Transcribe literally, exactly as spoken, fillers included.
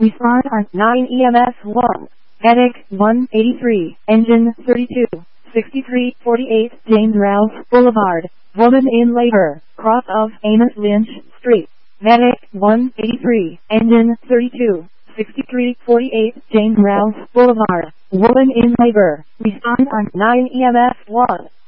Respond on nine E M S one. Medic one eighty-three. Engine thirty-two. sixty-three forty-eight James Rouse Boulevard. Woman in labor. Cross of Amos Lynch Street. Medic one eighty-three. Engine thirty-two. sixty-three forty-eight James Rouse Boulevard. Woman in labor. Respond on nine E M S one.